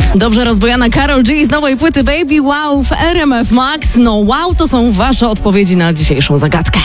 Dobrze rozbojana Karol G z nowej płyty Baby Wow w RMF Max. No wow, to są wasze odpowiedzi na dzisiejszą zagadkę.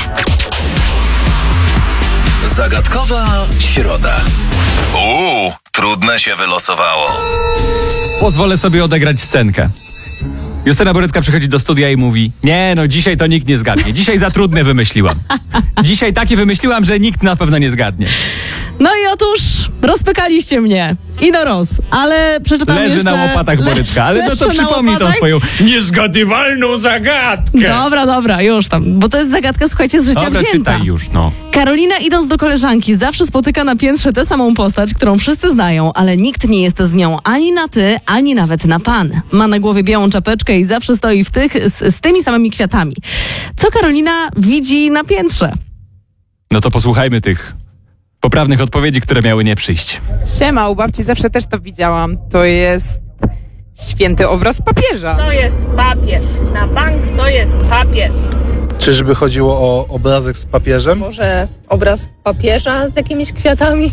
Zagadkowa środa. Trudne się wylosowało. Pozwolę sobie odegrać scenkę. Justyna Borycka przychodzi do studia i mówi: nie, no dzisiaj to nikt nie zgadnie. Dzisiaj za trudne wymyśliłam. Dzisiaj takie wymyśliłam, że nikt na pewno nie zgadnie. No i otóż rozpykaliście mnie. I do roz, ale przeczytam Leży jeszcze... na łopatach Borycka, ale to przypomnij tą swoją niezgadywalną zagadkę. Dobra, już tam, bo to jest zagadka, słuchajcie, z życia Dobra, wzięta. czytaj już, no. Karolina, idąc do koleżanki, zawsze spotyka na piętrze tę samą postać, którą wszyscy znają, ale nikt nie jest z nią ani na ty, ani nawet na pan. Ma na głowie białą czapeczkę i zawsze stoi z tymi samymi kwiatami. Co Karolina widzi na piętrze? No to posłuchajmy tych poprawnych odpowiedzi, które miały nie przyjść. Siema, u babci zawsze też to widziałam. To jest święty obraz papieża. To jest papież. Na bank to jest papież. Czyżby chodziło o obrazek z papieżem? Może obraz papieża z jakimiś kwiatami?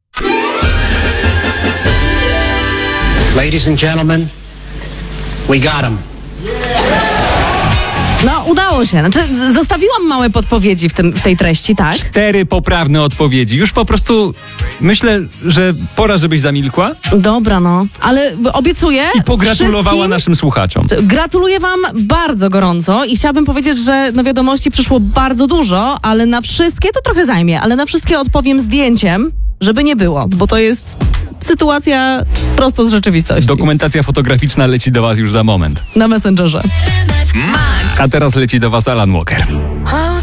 Ladies and gentlemen, we got him. No, udało się. Znaczy, zostawiłam małe podpowiedzi w tej treści, tak? 4 poprawne odpowiedzi. Już po prostu myślę, że pora, żebyś zamilkła Dobra, no. Ale obiecuję... i pogratulowała naszym słuchaczom. Gratuluję wam bardzo gorąco i chciałabym powiedzieć, że na wiadomości przyszło bardzo dużo, ale na wszystkie to trochę zajmie, ale na wszystkie odpowiem zdjęciem, żeby nie było, bo to jest sytuacja prosto z rzeczywistości. Dokumentacja fotograficzna leci do was już za moment. Na Messengerze. A teraz leci do was Alan Walker.